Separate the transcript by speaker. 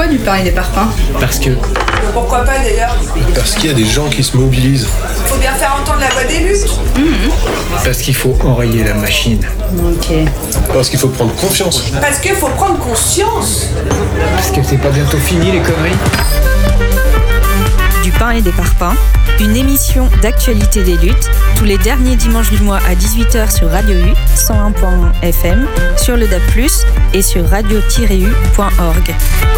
Speaker 1: Pourquoi du pain et des parpaings?
Speaker 2: Parce que
Speaker 3: Pourquoi pas d'ailleurs?
Speaker 4: Parce qu'il y a des gens qui se mobilisent.
Speaker 3: Faut bien faire entendre la voix des luttes.
Speaker 2: parce qu'il faut enrayer la machine.
Speaker 1: Ok.
Speaker 4: Parce qu'il faut prendre confiance.
Speaker 3: Parce qu'il faut prendre conscience.
Speaker 2: Parce que c'est pas bientôt fini les conneries.
Speaker 5: Du pain et des parpaings, une émission d'actualité des luttes, tous les derniers dimanches du mois à 18h sur Radio U, 101.1 FM, sur le DAB+, et sur radio-u.org.